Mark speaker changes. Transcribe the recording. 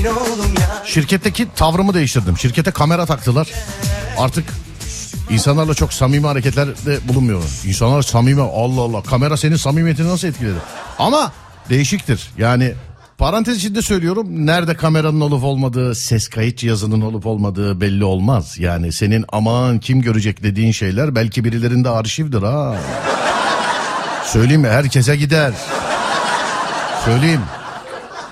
Speaker 1: Şirketteki tavrımı değiştirdim. Şirkete kamera taktılar. Artık insanlarla çok samimi hareketlerde bulunmuyorum. İnsanlar samimi, Allah Allah, kamera senin samimiyetini nasıl etkiledi? Ama değişiktir. Yani parantez içinde söylüyorum, nerede kameranın olup olmadığı, ses kayıt cihazının olup olmadığı belli olmaz. Yani senin aman kim görecek dediğin şeyler belki birilerinde arşivdir ha. Söyleyeyim mi? Herkese gider. Söyleyeyim.